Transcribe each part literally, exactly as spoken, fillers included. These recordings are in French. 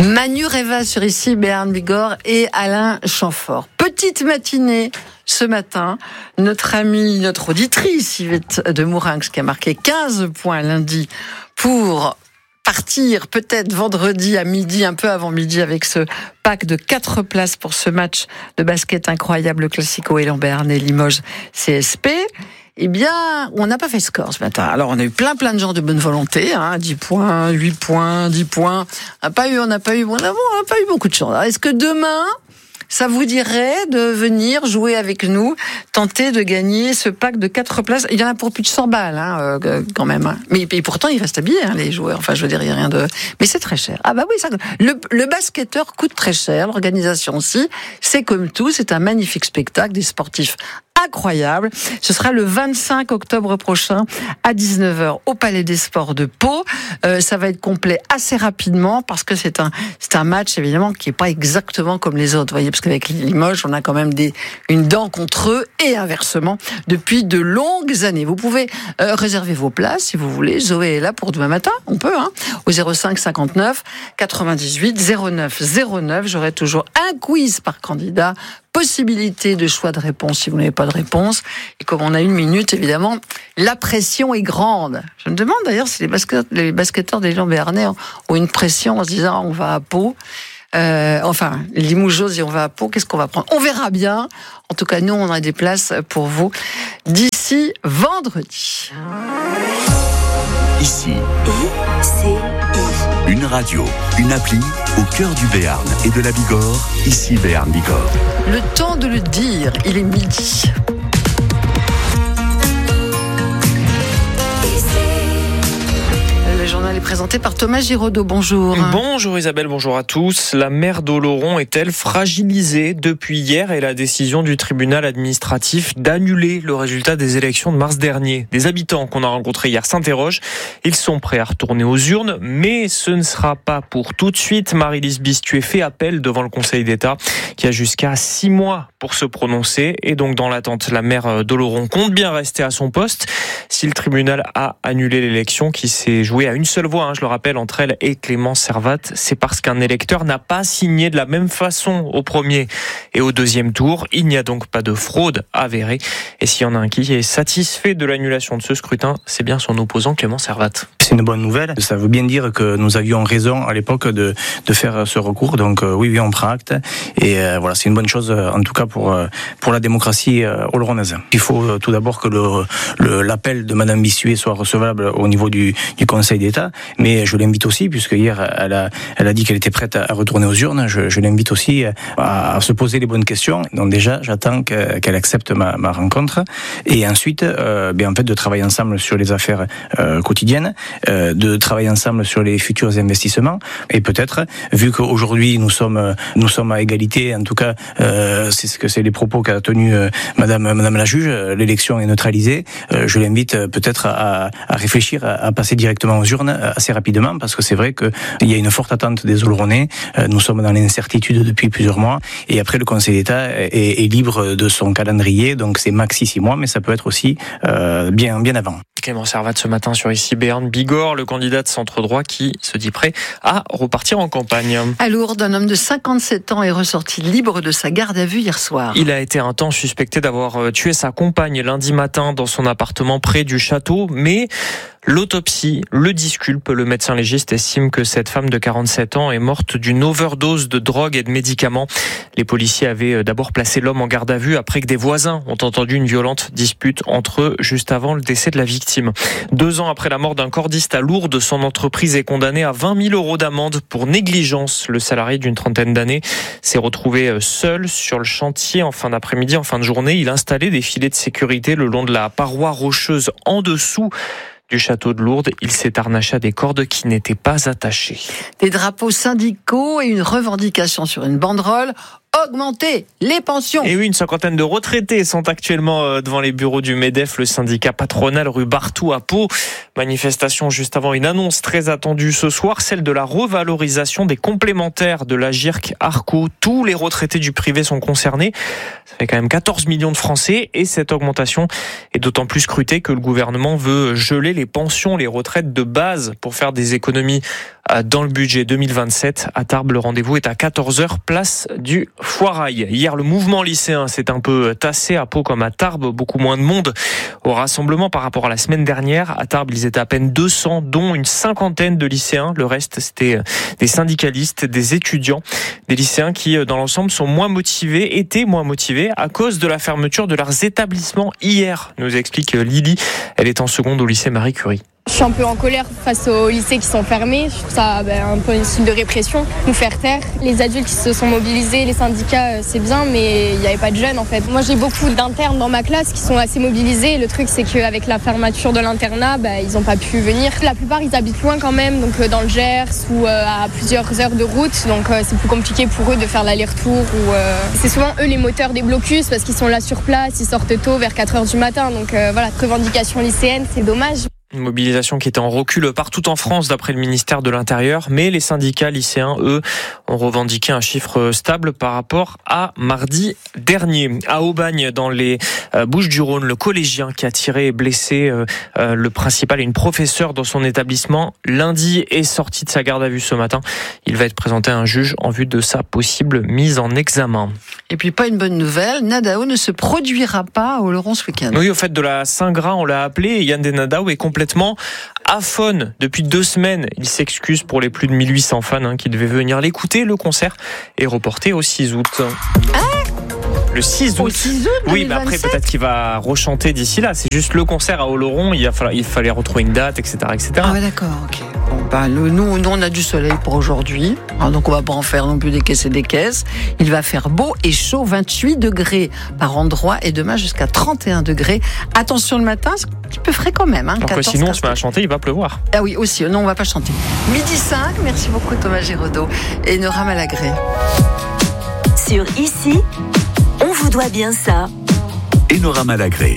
Manu Reva sur ici, Béarn Bigorre et Alain Chamfort. Petite matinée ce matin, notre amie, notre auditrice Yvette de Mourinx qui a marqué quinze points lundi pour partir peut-être vendredi à midi, un peu avant midi, avec ce pack de quatre places pour ce match de basket incroyable, le Classico Élan Béarn et Limoges C S P. Eh bien, on n'a pas fait score ce matin. Alors, on a eu plein, plein de gens de bonne volonté, hein, dix points, huit points, dix points. On n'a pas eu, on n'a pas eu, on n'a pas eu beaucoup de chance. Alors, est-ce que demain, ça vous dirait de venir jouer avec nous, tenter de gagner ce pack de quatre places? Il y en a pour plus de cent balles, hein, euh, quand même. Hein. Mais et pourtant, ils restent habillés, hein, les joueurs. Enfin, je veux dire, il n'y a rien de... Mais c'est très cher. Ah bah oui, ça... le, le basketteur coûte très cher, l'organisation aussi. C'est comme tout, c'est un magnifique spectacle, des sportifs incroyable. Ce sera le vingt-cinq octobre prochain à dix-neuf heures au Palais des Sports de Pau. Euh, ça va être complet assez rapidement parce que c'est un c'est un match évidemment qui est pas exactement comme les autres. Vous voyez, parce qu'avec Limoges, on a quand même des une dent contre eux et inversement depuis de longues années. Vous pouvez euh, réserver vos places si vous voulez. Zoé est là pour demain matin. On peut hein au zéro cinq cinquante-neuf quatre-vingt-dix-huit zéro neuf zéro neuf. J'aurai toujours un quiz par candidat. Possibilité de choix de réponse si vous n'avez pas de réponse. Et comme on a une minute, évidemment, la pression est grande. Je me demande d'ailleurs si les, basket, les basketteurs des Élan béarnais ont une pression en se disant on va à Pau. Euh, enfin, les Limougeaux disent on va à Pau, qu'est-ce qu'on va prendre? On verra bien. En tout cas, nous, on a des places pour vous d'ici vendredi. Ici, I-C-I. Une radio, une appli au cœur du Béarn et de la Bigorre. Ici Béarn Bigorre. Le temps de le dire, il est midi. Le journal est présenté par Thomas Giraudot. Bonjour. Bonjour Isabelle, bonjour à tous. La maire d'Oloron est-elle fragilisée depuis hier et la décision du tribunal administratif d'annuler le résultat des élections de mars dernier? Des habitants qu'on a rencontrés hier s'interrogent. Ils sont prêts à retourner aux urnes, mais ce ne sera pas pour tout de suite. Marie-Lise Bistuet fait appel devant le Conseil d'État qui a jusqu'à six mois pour se prononcer. Et donc dans l'attente, la maire d'Oloron compte bien rester à son poste. Si le tribunal a annulé l'élection qui s'est jouée à une seule voix, hein, je le rappelle, entre elle et Clément Servat, c'est parce qu'un électeur n'a pas signé de la même façon au premier et au deuxième tour. Il n'y a donc pas de fraude avérée. Et s'il y en a un qui est satisfait de l'annulation de ce scrutin, c'est bien son opposant Clément Servat. C'est une bonne nouvelle. Ça veut bien dire que nous avions raison à l'époque de, de faire ce recours. Donc euh, oui, oui, on prend acte. Et euh, voilà, c'est une bonne chose, en tout cas pour, pour la démocratie euh, oloronnaise. Il faut euh, tout d'abord que le, le, l'appel de Madame Bistuet soit recevable au niveau du, du Conseil d'État. Mais je l'invite aussi, puisque hier, elle a, elle a dit qu'elle était prête à retourner aux urnes. Je, je l'invite aussi à, à se poser les bonnes questions. Donc déjà, j'attends que, qu'elle accepte ma, ma rencontre. Et ensuite, euh, bien, en fait, de travailler ensemble sur les affaires euh, quotidiennes. Euh, de travailler ensemble sur les futurs investissements et peut-être, vu qu'aujourd'hui nous sommes nous sommes à égalité, en tout cas euh, c'est ce que c'est les propos qu'a tenu euh, Madame Madame la juge, euh, l'élection est neutralisée. Euh, je l'invite euh, peut-être à, à réfléchir à, à passer directement aux urnes euh, assez rapidement parce que c'est vrai que il y a une forte attente des Oloronnais. Euh, nous sommes dans l'incertitude depuis plusieurs mois et après le Conseil d'État est, est libre de son calendrier, donc c'est maxi six mois, mais ça peut être aussi euh, bien bien avant. Clément Servat ce matin sur ici Béarn Bigorre, le candidat de centre droit qui se dit prêt à repartir en campagne. À Lourdes, un homme de cinquante-sept ans est ressorti libre de sa garde à vue hier soir. Il a été un temps suspecté d'avoir tué sa compagne lundi matin dans son appartement près du château, mais l'autopsie le disculpe. Le médecin légiste estime que cette femme de quarante-sept ans est morte d'une overdose de drogue et de médicaments. Les policiers avaient d'abord placé l'homme en garde à vue après que des voisins ont entendu une violente dispute entre eux juste avant le décès de la victime. Deux ans après la mort d'un cordiste à Lourdes, son entreprise est condamnée à vingt mille euros d'amende pour négligence. Le salarié d'une trentaine d'années s'est retrouvé seul sur le chantier en fin d'après-midi, en fin de journée. Il installait des filets de sécurité le long de la paroi rocheuse en dessous du château de Lourdes. Il s'est harnaché à des cordes qui n'étaient pas attachées. Des drapeaux syndicaux et une revendication sur une banderole. augmenter les pensions. Et oui, une cinquantaine de retraités sont actuellement devant les bureaux du MEDEF, le syndicat patronal rue Barthou à Pau. Manifestation juste avant une annonce très attendue ce soir, celle de la revalorisation des complémentaires de la G I R C Arco. Tous les retraités du privé sont concernés. Ça fait quand même quatorze millions de Français et cette augmentation est d'autant plus scrutée que le gouvernement veut geler les pensions, les retraites de base pour faire des économies dans le budget deux mille vingt-sept. À Tarbes, le rendez-vous est à quatorze heures, place du Foirail. Hier, le mouvement lycéen s'est un peu tassé à Pau comme à Tarbes. Beaucoup moins de monde au rassemblement par rapport à la semaine dernière. À Tarbes, ils étaient à peine deux cents, dont une cinquantaine de lycéens. Le reste, c'était des syndicalistes, des étudiants, des lycéens qui, dans l'ensemble, sont moins motivés, étaient moins motivés à cause de la fermeture de leurs établissements hier, nous explique Lily. Elle est en seconde au lycée Marie Curie. Je suis un peu en colère face aux lycées qui sont fermés. Je trouve ça ben, un peu une style de répression, nous faire taire. Les adultes qui se sont mobilisés, les syndicats, c'est bien, mais il n'y avait pas de jeunes en fait. Moi, j'ai beaucoup d'internes dans ma classe qui sont assez mobilisés. Le truc, c'est qu'avec la fermeture de l'internat, ben, ils n'ont pas pu venir. La plupart, ils habitent loin quand même, donc dans le Gers ou euh, à plusieurs heures de route. Donc euh, c'est plus compliqué pour eux de faire l'aller-retour. Ou, euh... C'est souvent eux les moteurs des blocus parce qu'ils sont là sur place, ils sortent tôt vers quatre heures du matin. Donc euh, voilà, revendication lycéenne, c'est dommage. Une mobilisation qui était en recul partout en France d'après le ministère de l'Intérieur, mais les syndicats lycéens, eux, ont revendiqué un chiffre stable par rapport à mardi dernier. À Aubagne, dans les Bouches-du-Rhône, le collégien qui a tiré et blessé le principal et une professeure dans son établissement lundi est sorti de sa garde à vue ce matin. Il va être présenté à un juge en vue de sa possible mise en examen. Et puis pas une bonne nouvelle, Nadao ne se produira pas au Oloron ce week-end. Oui, au fait de la Saint-Gras, on l'a appelé, et Yann Nadao est complètement aphone depuis deux semaines. Il s'excuse pour les plus de mille huit cents fans hein, qui devaient venir l'écouter. Le concert est reporté au six août. Ah Le six août. Au six août Oui, mais après peut-être qu'il va rechanter d'ici là. C'est juste le concert à Oloron. Il, falloir, il fallait retrouver une date, et cetera, et cetera. Ah ouais, d'accord. Ok. Bon, bah, le, nous, nous, on a du soleil pour aujourd'hui. Hein, donc on va pas en faire non plus des caisses et des caisses. Il va faire beau et chaud, vingt-huit degrés par endroit et demain jusqu'à trente et un degrés. Attention le matin, c'est un petit peu frais quand même. Hein, Alors que sinon on se met à chanter, il va pleuvoir. Ah oui, aussi. Non, on va pas chanter. midi cinq. Merci beaucoup Thomas Giraudot et Nora Malagré. Sur Ici, on vous doit bien ça. Et Nora Malagré.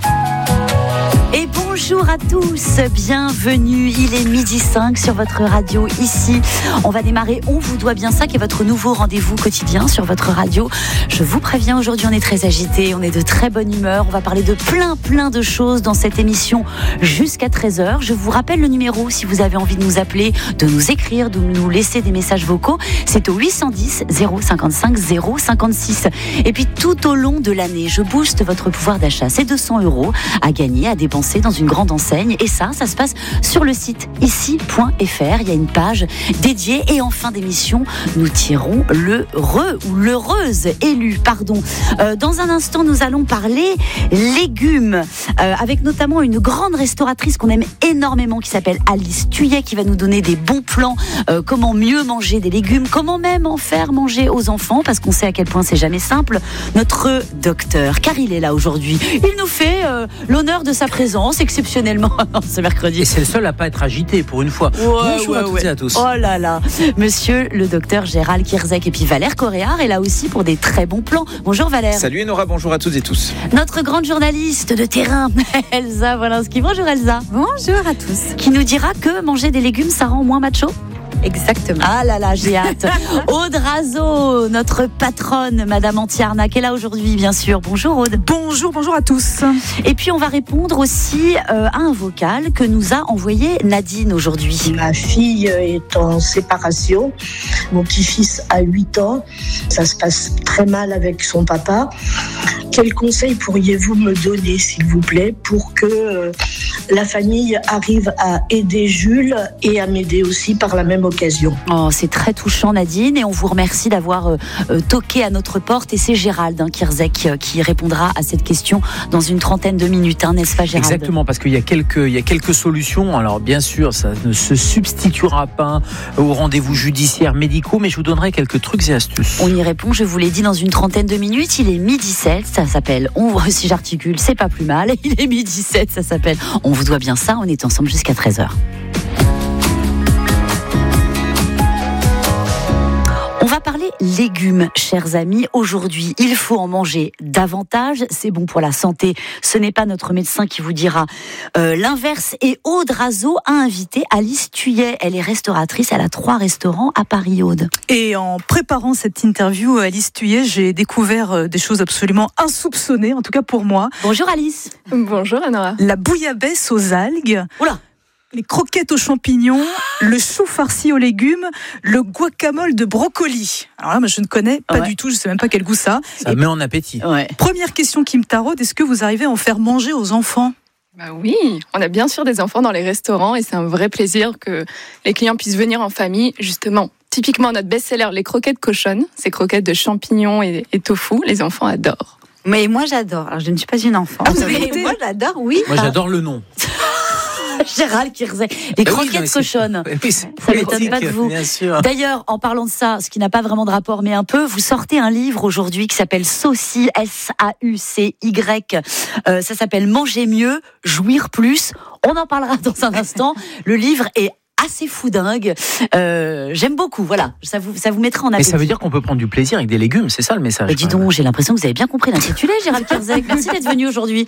Et bonjour à tous, bienvenue, il est midi cinq sur votre radio Ici. On va démarrer On vous doit bien ça, qui est votre nouveau rendez-vous quotidien sur votre radio. Je vous préviens, aujourd'hui on est très agité, on est de très bonne humeur, on va parler de plein plein de choses dans cette émission jusqu'à treize heures. Je vous rappelle le numéro si vous avez envie de nous appeler, de nous écrire, de nous laisser des messages vocaux, c'est au huit cent dix zéro cinquante-cinq zéro cinquante-six. Et puis tout au long de l'année, je booste votre pouvoir d'achat, c'est deux cents euros à gagner, à dépenser dans une grande enseigne, et ça, ça se passe sur le site ici point f r. Il y a une page dédiée, et en fin d'émission, nous tirons le re ou l'heureuse élue, pardon. Euh, dans un instant, nous allons parler légumes, euh, avec notamment une grande restauratrice qu'on aime énormément, qui s'appelle Alice Thuillet, qui va nous donner des bons plans, euh, comment mieux manger des légumes, comment même en faire manger aux enfants, parce qu'on sait à quel point c'est jamais simple. Notre docteur, car il est là aujourd'hui, il nous fait euh, l'honneur de sa présence exceptionnellement ce mercredi. Et c'est le seul à pas être agité pour une fois. Ouais, Bonjour ouais, à toutes ouais. et à tous. Oh là là, monsieur le docteur Gérald Kierzek et puis Valère Coréard est là aussi pour des très bons plans. Bonjour Valère. Salut Nora, bonjour à toutes et tous. Notre grande journaliste de terrain, Elsa Wolinski. Bonjour Elsa. Bonjour à tous. Qui nous dira que manger des légumes, ça rend moins macho. Exactement. Ah là là, j'ai hâte. Aude Razo, notre patronne, Madame Antiarnac, est là aujourd'hui, bien sûr. Bonjour Aude. Bonjour, bonjour à tous. Et puis on va répondre aussi euh, à un vocal que nous a envoyé Nadine aujourd'hui. Ma fille est en séparation. Mon petit-fils a huit ans. Ça se passe très mal avec son papa. Quels conseils pourriez-vous me donner, s'il vous plaît, pour que euh, la famille arrive à aider Jules et à m'aider aussi par la même occasion? Oh, c'est très touchant Nadine, et on vous remercie d'avoir euh, euh, toqué à notre porte, et c'est Gérald hein, Kierzek euh, qui répondra à cette question dans une trentaine de minutes, hein, n'est-ce pas Gérald? Exactement, parce qu'il y a quelques, il y a quelques solutions. Alors bien sûr, ça ne se substituera pas aux rendez-vous judiciaires médicaux, mais je vous donnerai quelques trucs et astuces. On y répond, je vous l'ai dit, dans une trentaine de minutes. Il est midi sept, ça s'appelle On, si j'articule, c'est pas plus mal. Il est midi sept, ça s'appelle On vous doit bien ça. On est ensemble jusqu'à treize heures. On va parler légumes, chers amis. Aujourd'hui, il faut en manger davantage. C'est bon pour la santé. Ce n'est pas notre médecin qui vous dira euh, l'inverse. Et Aude Razeau a invité Alice Thuillet. Elle est restauratrice. Elle a trois restaurants à Paris, Aude. Et en préparant cette interview, Alice Thuillet, j'ai découvert des choses absolument insoupçonnées, en tout cas pour moi. Bonjour Alice. Bonjour Anora. La bouillabaisse aux algues. Oula. Les croquettes aux champignons, le chou farci aux légumes, le guacamole de brocoli. Alors là, moi, je ne connais pas ouais. du tout, je ne sais même pas quel goût ça. Ça Et met en appétit. Ouais. Première question qui me taraude, est-ce que vous arrivez à en faire manger aux enfants ? Bah oui, on a bien sûr des enfants dans les restaurants et c'est un vrai plaisir que les clients puissent venir en famille, justement. Typiquement, notre best-seller, les croquettes cochonnes, ces croquettes de champignons et, et tofu, les enfants adorent. Mais moi, j'adore. Alors, je ne suis pas une enfant. Ah, vous avez mais goûté ? moi, j'adore, oui. Moi, j'adore le nom. Gérald Kirzet. Les croquettes oui, non, cochonnes. Oui, c'est Ça m'étonne pas de vous. Bien sûr. D'ailleurs, en parlant de ça, ce qui n'a pas vraiment de rapport, mais un peu, vous sortez un livre aujourd'hui qui s'appelle Saucy, S A U C Y. Euh, ça s'appelle Manger mieux, jouir plus. On en parlera dans un instant. Le livre est assez foudingue. Euh, j'aime beaucoup, voilà. Ça vous, ça vous mettra en appétit. Mais ça veut dire qu'on peut prendre du plaisir avec des légumes, c'est ça le message. Mais dis donc, j'ai l'impression que vous avez bien compris l'intitulé, Gérald Kirzek. Merci d'être venu aujourd'hui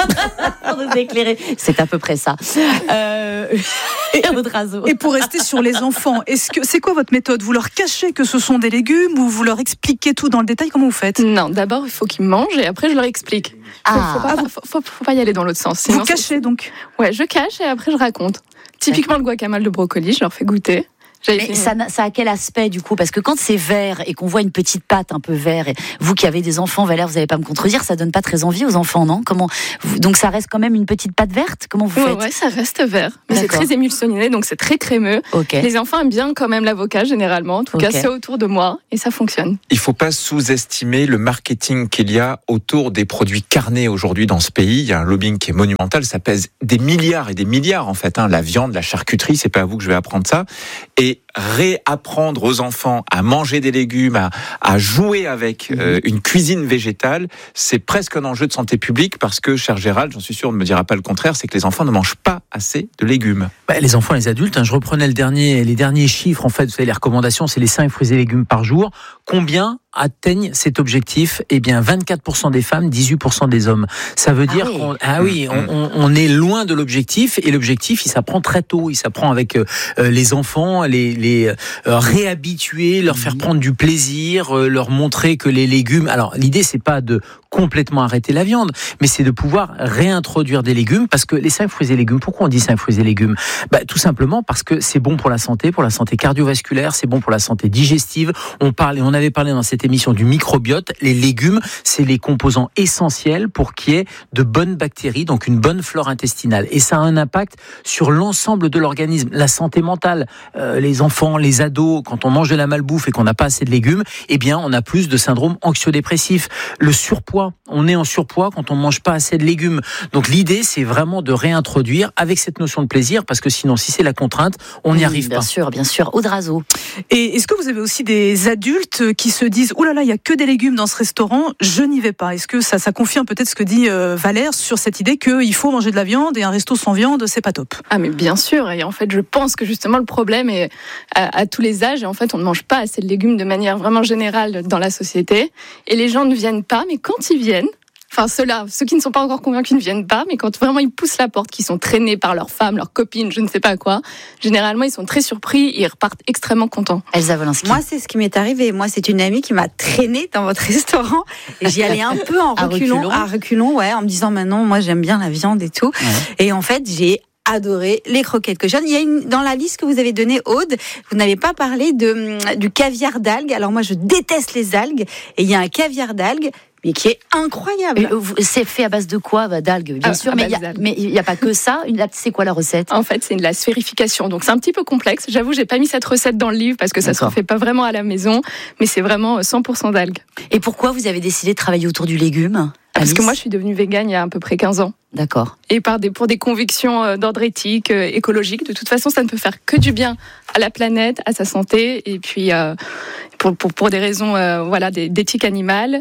pour nous éclairer. C'est à peu près ça. Euh... Aude Razeau. Et pour rester sur les enfants, est-ce que c'est quoi votre méthode ? Vous leur cachez que ce sont des légumes ou vous leur expliquez tout dans le détail ? Comment vous faites ? Non, d'abord, il faut qu'ils mangent et après, je leur explique. Faut, Ah. faut, pas, faut, faut, faut pas y aller dans l'autre sens. Vous Sinon, cachez donc ? Ouais, je cache et après, je raconte. Typiquement, le guacamole de brocoli, je leur fais goûter. J'avais Mais fait... ça, ça a quel aspect du coup ? Parce que quand c'est vert et qu'on voit une petite pâte un peu vert, et vous qui avez des enfants, Valère, vous n'allez pas me contredire, ça donne pas très envie aux enfants, non ? Comment vous... Donc ça reste quand même une petite pâte verte ? Comment vous Ouais, faites ? ouais, ça reste vert. Mais c'est D'accord. très émulsionné, donc c'est très crémeux. Ok. Les enfants aiment bien quand même l'avocat, généralement. En tout Ok. cas, c'est autour de moi et ça fonctionne. Il ne faut pas sous-estimer le marketing qu'il y a autour des produits carnés aujourd'hui dans ce pays. Il y a un lobbying qui est monumental, ça pèse des milliards et des milliards en fait. Hein. La viande, la charcuterie, c'est pas à vous que je vais apprendre ça. Et réapprendre aux enfants à manger des légumes, à, à jouer avec euh, une cuisine végétale, c'est presque un enjeu de santé publique parce que, cher Gérald, j'en suis sûr, on ne me dira pas le contraire, c'est que les enfants ne mangent pas assez de légumes. Bah, les enfants, les adultes, hein, je reprenais le dernier, les derniers chiffres, en fait, vous savez, les recommandations, c'est les cinq fruits et légumes par jour. Combien atteignent cet objectif ? Eh bien, vingt-quatre pour cent des femmes, dixhuit pour cent des hommes. Ça veut dire Ah oui. qu'on, ah oui, on, on, on est loin de l'objectif, et l'objectif, il s'apprend très tôt. Il s'apprend avec euh, les enfants, les, les euh, réhabituer, leur faire prendre du plaisir, euh, leur montrer que les légumes. Alors, l'idée, c'est pas de complètement arrêter la viande, mais c'est de pouvoir réintroduire des légumes, parce que les cinq fruits et légumes, pourquoi on dit cinq fruits et légumes ? Bah, tout simplement parce que c'est bon pour la santé, pour la santé cardiovasculaire, c'est bon pour la santé digestive. On parle, et on avait parlé dans cette émission du microbiote. Les légumes, c'est les composants essentiels pour qu'il y ait de bonnes bactéries, donc une bonne flore intestinale. Et ça a un impact sur l'ensemble de l'organisme. La santé mentale, euh, les enfants, les ados, quand on mange de la malbouffe et qu'on n'a pas assez de légumes, eh bien, on a plus de syndrome anxio-dépressif. Le surpoids, on est en surpoids quand on ne mange pas assez de légumes. Donc l'idée, c'est vraiment de réintroduire avec cette notion de plaisir, parce que sinon, si c'est la contrainte, on n'y arrive bien pas. Bien sûr, bien sûr. Aude Razeau. Et est-ce que vous avez aussi des adultes qui se disent « Ouh là là, il n'y a que des légumes dans ce restaurant, je n'y vais pas ». Est-ce que ça, ça confirme peut-être ce que dit euh, Valère sur cette idée qu'il faut manger de la viande et un resto sans viande, c'est pas top ? Ah mais bien sûr, et en fait je pense que justement le problème est à, à tous les âges, et en fait on ne mange pas assez de légumes de manière vraiment générale dans la société, et les gens ne viennent pas, mais quand ils viennent, enfin ceux-là, ceux qui ne sont pas encore convaincus ne viennent pas, mais quand vraiment ils poussent la porte, qu'ils sont traînés par leur femme, leur copine, je ne sais pas quoi, généralement ils sont très surpris et ils repartent extrêmement contents. Elsa Wolinski. Moi, c'est ce qui m'est arrivé. Moi, c'est une amie qui m'a traînée dans votre restaurant. Et j'y allais un peu en À reculons, reculons. à reculons, ouais, en me disant, maintenant, moi, j'aime bien la viande et tout. Ouais. Et en fait, j'ai adoré les croquettes cochonnes. Il y a une, dans la liste que vous avez donnée, Aude, vous n'avez pas parlé de, du caviar d'algues. Alors moi, je déteste les algues. Et il y a un caviar d'algues, mais qui est incroyable. Euh, vous- C'est fait à base de quoi ? Bah, d'algues, bien Ah, sûr. à Mais il base y a- d'algues. mais il n'y a pas que ça. Une- C'est quoi la recette ? En fait, c'est de la sphérification. Donc, c'est un petit peu complexe. J'avoue, j'ai pas mis cette recette dans le livre parce que ça se D'accord. refait pas vraiment à la maison. Mais c'est vraiment cent pour cent d'algues. Et pourquoi vous avez décidé de travailler autour du légume ? Parce Alice que moi, je suis devenue végane il y a à peu près quinze ans. D'accord. Et par des, pour des convictions euh, d'ordre éthique, euh, écologique. De toute façon, ça ne peut faire que du bien à la planète, à sa santé. Et puis, euh, pour, pour, pour des raisons euh, voilà, des- d'éthique animale.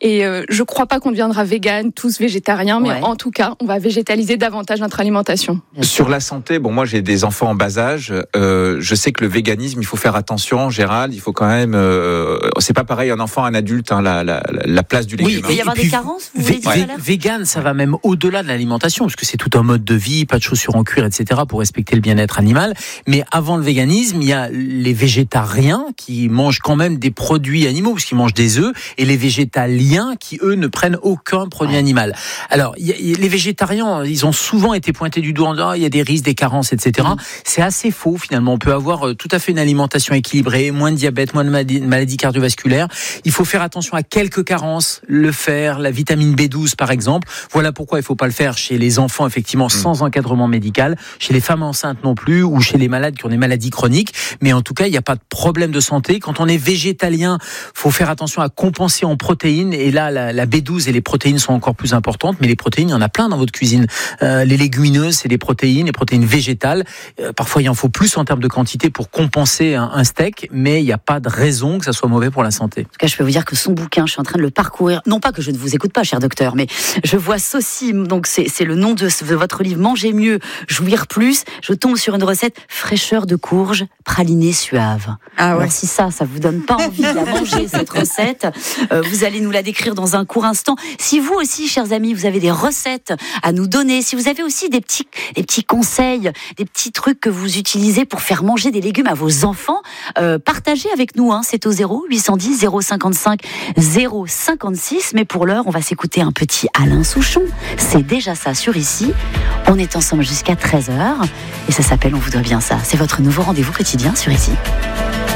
Et euh, je crois pas qu'on deviendra vegan, tous végétariens, mais Ouais. en tout cas, on va végétaliser davantage notre alimentation. Sur la santé, bon, moi j'ai des enfants en bas âge. Euh, je sais que le véganisme, il faut faire attention. Gérald, il faut quand même. Euh, c'est pas pareil un enfant, un adulte. Hein, la, la, la place du légume. Oui, Il peut y Et avoir puis, des carences, vous Vé- l'avez dit tout à vé- l'heure. Vegan, ça va même au-delà de l'alimentation, parce que c'est tout un mode de vie, pas de chaussures en cuir, et cetera, pour respecter le bien-être animal. Mais avant le véganisme, il y a les végétariens qui mangent quand même des produits animaux, parce qu'ils mangent des œufs, et les végétaliens qui, eux, ne prennent aucun produit animal. Alors, il y a- il y a- les végétariens, ils ont souvent été pointés du doigt en disant, ah, il y a des risques, des carences, et cetera. Mmh. C'est assez faux, finalement. On peut avoir euh, tout à fait une alimentation équilibrée, moins de diabète, moins de maladies, maladies cardiovasculaires. Il faut faire attention à quelques carences, le fer, la vitamine B douze, par exemple. Voilà pourquoi il ne faut pas le faire chez les enfants, effectivement, sans mmh. encadrement médical, chez les femmes enceintes non plus, ou chez les malades qui ont des maladies chroniques. Mais en tout cas, il n'y a pas de problème de santé. Quand on est végétalien, faut faire attention à compenser en protéines. Et là, la, la B douze et les protéines sont encore plus importantes. Mais les protéines, il y en a plein dans votre cuisine. Euh, les légumineuses, c'est des protéines, les protéines végétales. Euh, parfois, il en faut plus en termes de quantité pour compenser un, un steak. Mais il n'y a pas de raison que ça soit mauvais pour la santé. En tout cas, je peux vous dire que son bouquin, je suis en train de le parcourir. Non pas que je ne vous écoute pas, cher docteur, mais je vois Saucime. Donc, c'est, c'est le nom de, de votre livre. Manger mieux, jouir plus. Je tombe sur une recette fraîcheur de courge, pralinée suave. Ah ouais. Alors, si ça, ça vous donne pas envie de la manger, cette recette, euh, vous allez nous la décrire dans un court instant. Si vous aussi, chers amis, vous avez des recettes à nous donner, si vous avez aussi des petits, des petits conseils, des petits trucs que vous utilisez pour faire manger des légumes à vos enfants, euh, partagez avec nous. Hein, c'est au zéro huit cent dix zéro cinquante-cinq zéro cinquante-six. Mais pour l'heure, on va s'écouter un petit Alain Souchon. C'est déjà ça sur Ici. On est ensemble jusqu'à treize heures et ça s'appelle On vous doit bien ça. C'est votre nouveau rendez-vous quotidien sur Ici.